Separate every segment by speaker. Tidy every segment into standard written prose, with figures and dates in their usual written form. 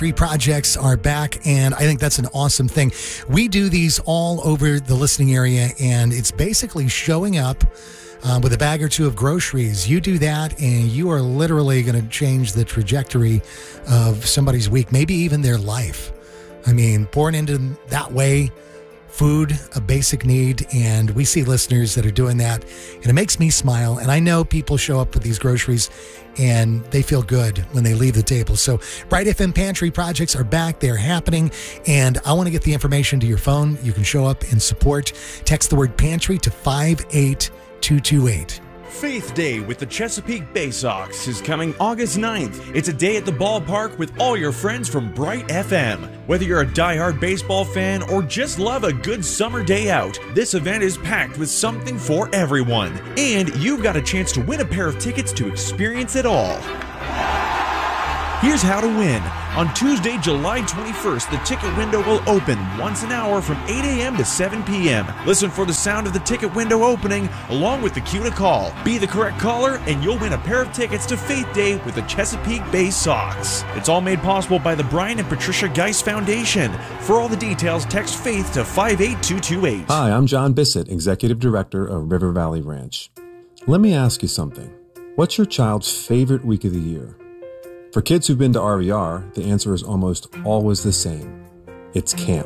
Speaker 1: Projects are back, and I think that's an awesome thing. We do these all over the listening area, and it's basically showing up with a bag or two of groceries. You do that, and you are literally going to change the trajectory of somebody's week, maybe even their life. I mean, pouring into them that way, food, a basic need, and we see listeners that are doing that, and it makes me smile. And I know people show up with these groceries and they feel good when they leave the table. So Bright FM Pantry Projects are back. They're happening, and I want to get the information to your phone. You can show up and support. Text the word pantry to 58228.
Speaker 2: Faith Day with the Chesapeake Bay Sox is coming August 9th. It's a day at the ballpark with all your friends from Bright FM. Whether you're a diehard baseball fan or just love a good summer day out, this event is packed with something for everyone. And you've got a chance to win a pair of tickets to experience it all. Here's how to win. On Tuesday, July 21st, the ticket window will open once an hour from 8 a.m. to 7 p.m. Listen for the sound of the ticket window opening along with the cue to call. Be the correct caller and you'll win a pair of tickets to Faith Day with the Chesapeake Bay Sox. It's all made possible by the Brian and Patricia Geis Foundation. For all the details, text FAITH to 58228.
Speaker 3: Hi, I'm John Bissett, Executive Director of River Valley Ranch. Let me ask you something. What's your child's favorite week of the year? For kids who've been to RVR, the answer is almost always the same. It's camp.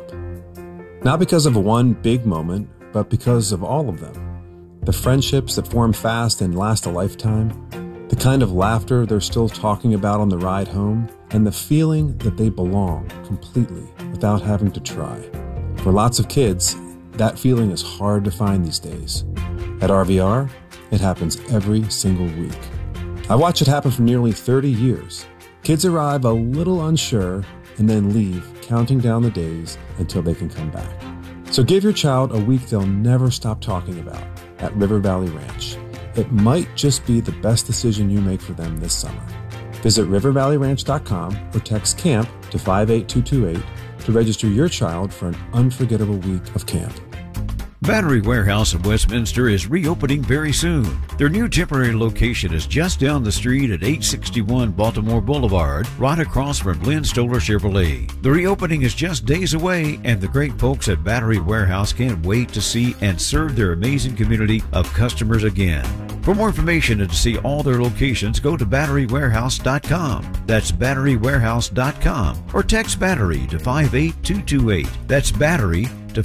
Speaker 3: Not because of one big moment, but because of all of them. The friendships that form fast and last a lifetime, the kind of laughter they're still talking about on the ride home, and the feeling that they belong completely without having to try. For lots of kids, that feeling is hard to find these days. At RVR, it happens every single week. I watch it happen for nearly 30 years. Kids arrive a little unsure and then leave, counting down the days until they can come back. So give your child a week they'll never stop talking about at River Valley Ranch. It might just be the best decision you make for them this summer. Visit rivervalleyranch.com or text CAMP to 58228 to register your child for an unforgettable week of camp.
Speaker 4: Battery Warehouse of Westminster is reopening very soon. Their new temporary location is just down the street at 861 Baltimore Boulevard, right across from Lynn Stoller Chevrolet. The reopening is just days away, and the great folks at Battery Warehouse can't wait to see and serve their amazing community of customers again. For more information and to see all their locations, go to batterywarehouse.com. That's batterywarehouse.com, or text battery to 58228. That's battery to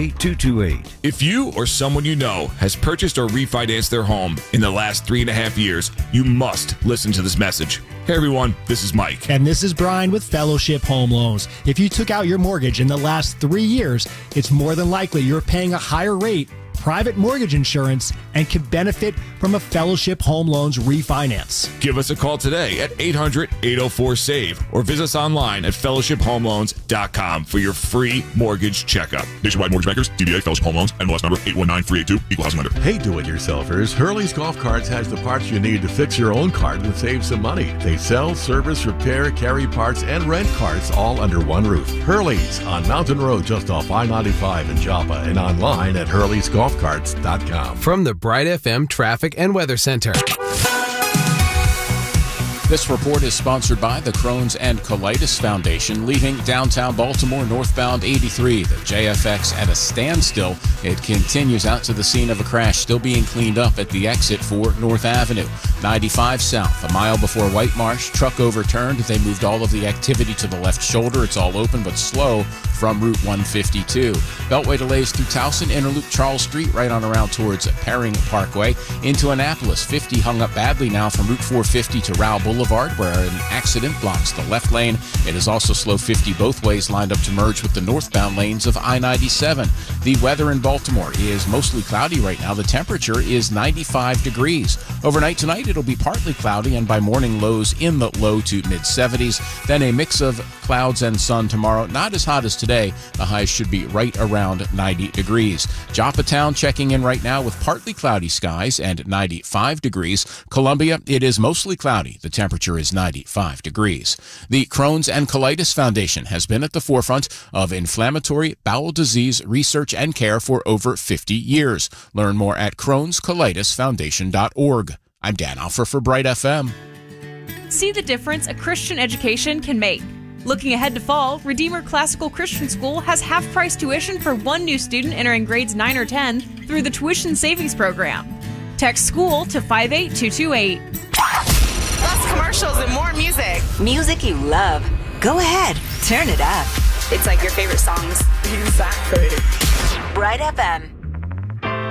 Speaker 4: 58228.
Speaker 5: If you or someone you know has purchased or refinanced their home in the last 3.5 years, you must listen to this message. Hey everyone, this is Mike.
Speaker 6: And this is Brian with Fellowship Home Loans. If you took out your mortgage in the last 3 years, it's more than likely you're paying a higher rate, private mortgage insurance, and can benefit from a Fellowship Home Loans refinance.
Speaker 5: Give us a call today at 800-804-SAVE or visit us online at fellowshiphomeloans.com for your free mortgage checkup.
Speaker 7: Nationwide Mortgage Bankers, DBA Fellowship Home Loans, NMLS number 819382, Equal Housing Lender.
Speaker 8: Hey do-it-yourselfers, Hurley's Golf Carts has the parts you need to fix your own cart and save some money. They sell, service, repair, carry parts, and rent carts all under one roof. Hurley's on Mountain Road just off I-95 in Joppa and online at hurleysgolfcarts.com.
Speaker 9: From the Bright FM Traffic and Weather Center. This report is sponsored by the Crohn's and Colitis Foundation, leaving downtown Baltimore northbound 83. The JFX at a standstill. It continues out to the scene of a crash, still being cleaned up at the exit for North Avenue. 95 south, a mile before White Marsh, truck overturned. They moved all of the activity to the left shoulder. It's all open but slow from Route 152. Beltway delays through Towson, Interloop Charles Street, right on around towards Herring Parkway. Into Annapolis, 50 hung up badly now from Route 450 to Rowell Boulevard, where an accident blocks the left lane. It is also slow 50 both ways, lined up to merge with the northbound lanes of I-97. The weather in Baltimore is mostly cloudy right now. The temperature is 95 degrees. Overnight tonight, it'll be partly cloudy, and by morning lows in the low to mid-70s. Then a mix of clouds and sun tomorrow. Not as hot as today. The highs should be right around 90 degrees. Joppatown checking in right now with partly cloudy skies and 95 degrees. Columbia, it is mostly cloudy. The temperature is 95 degrees. The Crohn's and Colitis Foundation has been at the forefront of inflammatory bowel disease research and care for over 50 years. Learn more at Crohn'sColitisFoundation.org. I'm Dan Alfer for Bright FM.
Speaker 10: See the difference a Christian education can make. Looking ahead to fall, Redeemer Classical Christian School has half-price tuition for one new student entering grades 9 or 10 through the Tuition Savings Program. Text SCHOOL to 58228.
Speaker 11: Less commercials and more music.
Speaker 12: Music you love. Go ahead, turn it up.
Speaker 11: It's like your favorite songs. Exactly.
Speaker 12: Bright FM.